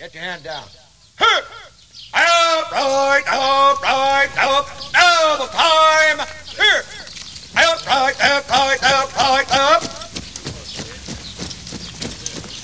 Get your hand down. Upright, upright, up, double time. Upright, upright, upright.